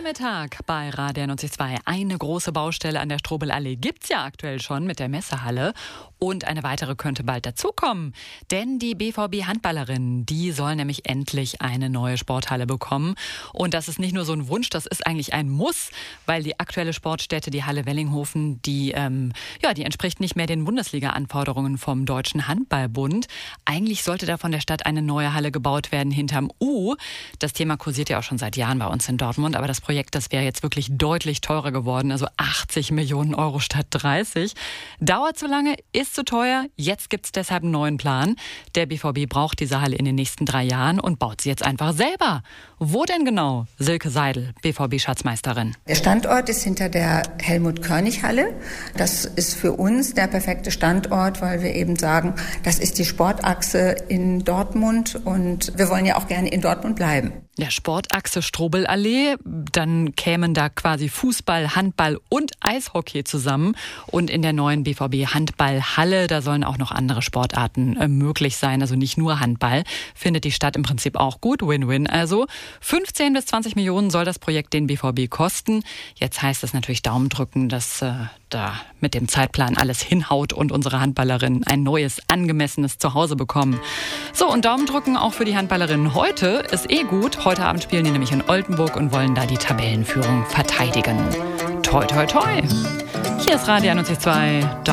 Mittag bei Radio 92.2. Eine große Baustelle an der Strobelallee gibt's ja aktuell schon mit der Messehalle. Und eine weitere könnte bald dazukommen. Denn die BVB-Handballerinnen, die sollen nämlich endlich eine neue Sporthalle bekommen. Und das ist nicht nur so ein Wunsch, das ist eigentlich ein Muss, weil die aktuelle Sportstätte, die Halle Wellinghofen, die entspricht nicht mehr den Bundesliga-Anforderungen vom Deutschen Handballbund. Eigentlich sollte da von der Stadt eine neue Halle gebaut werden hinterm U. Das Thema kursiert ja auch schon seit Jahren bei uns in Dortmund, aber das Projekt, das wäre jetzt wirklich deutlich teurer geworden, also 80 Millionen Euro statt 30. Dauert zu lange, ist zu teuer, jetzt gibt's deshalb einen neuen Plan. Der BVB braucht diese Halle in den nächsten 3 Jahren und baut sie jetzt einfach selber. Wo denn genau? Silke Seidel, BVB-Schatzmeisterin. Der Standort ist hinter der Helmut-Körnig-Halle. Das ist für uns der perfekte Standort, weil wir eben sagen, das ist die Sportachse in Dortmund und wir wollen ja auch gerne in Dortmund bleiben. Der Sportachse Strobelallee, dann kämen da quasi Fußball, Handball und Eishockey zusammen. Und in der neuen BVB-Handballhalle, da sollen auch noch andere Sportarten möglich sein, also nicht nur Handball. Findet die Stadt im Prinzip auch gut, Win-Win also. 15 bis 20 Millionen soll das Projekt den BVB kosten. Jetzt heißt es natürlich Daumen drücken, dass da mit dem Zeitplan alles hinhaut und unsere Handballerinnen ein neues, angemessenes Zuhause bekommen. So, und Daumen drücken auch für die Handballerinnen heute ist gut. Heute Abend spielen die nämlich in Oldenburg und wollen da die Tabellenführung verteidigen. Toi, toi, toi. Hier ist Radio 92.2.